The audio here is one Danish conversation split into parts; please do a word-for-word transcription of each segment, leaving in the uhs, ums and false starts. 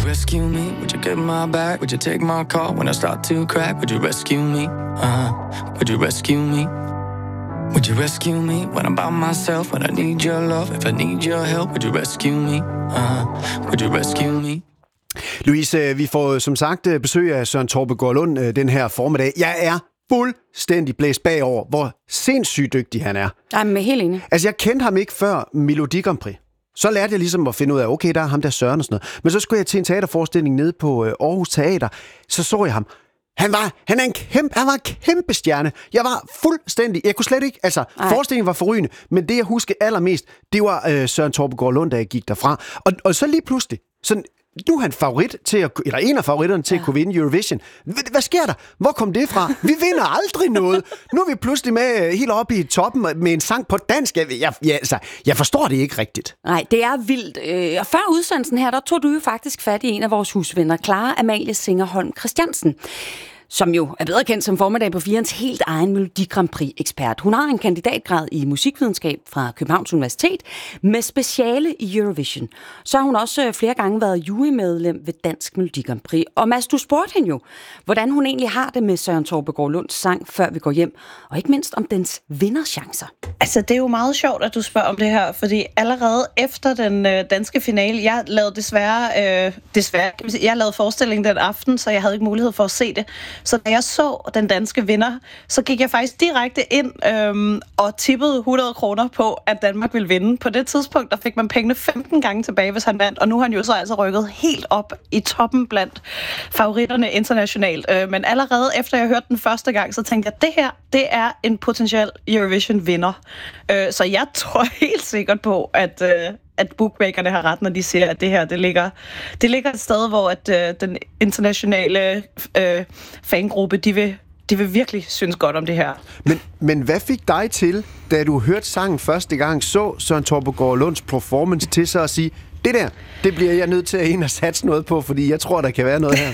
rescue me? Would you get my back? Would you take my call when I start to crack? Would you rescue me? Uh-huh. Would you rescue me? Would you rescue me when I'm by myself? When I need your love, if I need your help, would you rescue me? Uh-huh. Would you rescue me? Louise, vi får som sagt besøg af Søren Torpegaard Lund den her formiddag. Jeg er fuldstændig blæst bagover, hvor sindssygt dygtig han er. Jeg er helt enig. Altså, jeg kendte ham ikke før Melodi Grand Prix. Så lærte jeg ligesom at finde ud af, okay, der er ham der Søren og sådan noget. Men så skulle jeg til en teaterforestilling nede på Aarhus Teater. Så så jeg ham. Han var, han er en kæmpe, han var en kæmpe stjerne. Jeg var fuldstændig, jeg kunne slet ikke, altså Ej. forestillingen var forrygende, men det jeg husker allermest, det var øh, Søren Torpegaard Lund, da jeg gik derfra. Og, og så lige pludselig, sådan, nu er han favorit til at, eller en af favoritterne til ja. at kunne vinde Eurovision. Hvad, hvad sker der? Hvor kom det fra? Vi vinder aldrig noget. Nu er vi pludselig med helt oppe i toppen med en sang på dansk. Jeg, jeg, jeg, altså, jeg forstår det ikke rigtigt. Nej, det er vildt. Og før udsendelsen her, der tog du jo faktisk fat i en af vores husvenner, Clara Amalie Singerholm Christiansen, som jo er bedre kendt som formiddag på firens helt egen Melodi Grand Prix-ekspert. Hun har en kandidatgrad i musikvidenskab fra Københavns Universitet med speciale i Eurovision. Så har hun også flere gange været jurymedlem ved Dansk Melodi Grand Prix. Og Mads, du spurgte hende jo, hvordan hun egentlig har det med Søren Torpegaard Lunds sang Før vi går hjem, og ikke mindst om dens vinderchancer. Altså, det er jo meget sjovt, at du spørger om det her, fordi allerede efter den øh, danske finale, jeg lavede desværre, øh, desværre, jeg lavede forestillingen den aften, så jeg havde ikke mulighed for at se det. Så da jeg så den danske vinder, så gik jeg faktisk direkte ind øhm, og tippede hundrede kroner på, at Danmark ville vinde. På det tidspunkt, der fik man pengene femten gange tilbage, hvis han vandt, og nu har han jo så altså rykket helt op i toppen blandt favoritterne internationalt. Øh, men allerede efter jeg hørte den første gang, så tænkte jeg, at det her, det er en potentiel Eurovision-vinder. Øh, så jeg tror helt sikkert på, at... Øh, at bookmakerne har ret, når de siger, at det her, det ligger, det ligger et sted, hvor at, øh, den internationale øh, fangruppe, de vil, de vil virkelig synes godt om det her. Men, men hvad fik dig til, da du hørte sangen første gang, så Søren Torpegaard Lunds performance til så at sige, det der, det bliver jeg nødt til at ind og satse noget på, fordi jeg tror, der kan være noget her.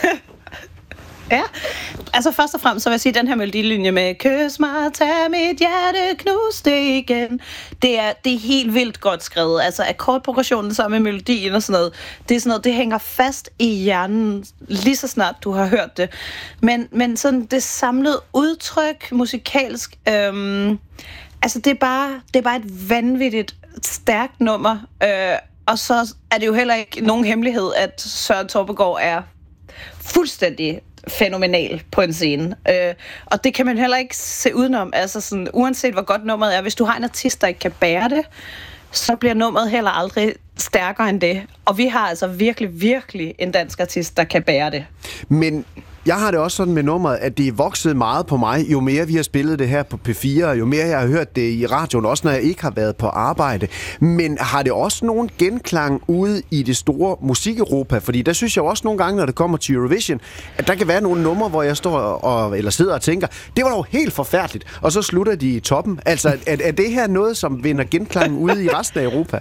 Ja, altså først og fremmest så vil jeg sige, at den her melodilinje med kys mig, tag mit hjerte, knus det igen, det er, det er helt vildt godt skrevet. Altså akkordprogressionen sammen med melodien og sådan noget, det er sådan noget, det hænger fast i hjernen lige så snart du har hørt det. Men, men sådan det samlede udtryk musikalsk, øhm, altså det er, bare, det er bare et vanvittigt stærkt nummer, øh, og så er det jo heller ikke nogen hemmelighed, at Søren Torpegaard er fuldstændig fænomenal på en scene. Øh, og det kan man heller ikke se udenom. Altså sådan, uanset hvor godt nummeret er, hvis du har en artist, der ikke kan bære det, så bliver nummeret heller aldrig stærkere end det. Og vi har altså virkelig, virkelig en dansk artist, der kan bære det. Men jeg har det også sådan med nummeret, at det er vokset meget på mig, jo mere vi har spillet det her på P fire, jo mere jeg har hørt det i radioen, også når jeg ikke har været på arbejde. Men har det også nogen genklang ude i det store musik-Europa? Fordi der synes jeg også nogle gange, når det kommer til Eurovision, at der kan være nogle numre, hvor jeg står og, eller sidder og tænker, det var dog helt forfærdeligt, og så slutter de i toppen. Altså, er, er det her noget, som vinder genklang ude i resten af Europa?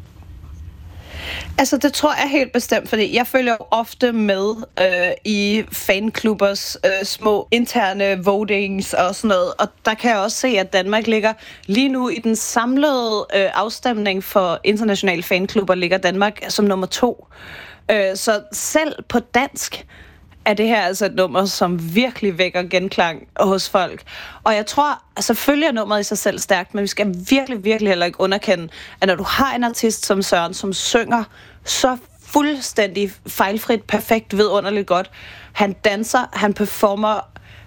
Altså, det tror jeg helt bestemt, fordi jeg følger jo ofte med øh, i fanklubbers øh, små interne votings og sådan noget, og der kan jeg også se, at Danmark ligger lige nu i den samlede øh, afstemning for internationale fanklubber, ligger Danmark som nummer to. Øh, så selv på dansk er det her altså et nummer, som virkelig vækker genklang hos folk. Og jeg tror, selvfølgelig er nummeret i sig selv stærkt, men vi skal virkelig, virkelig heller ikke underkende, at når du har en artist som Søren, som synger så fuldstændig fejlfrit, perfekt, vidunderligt godt, han danser, han performer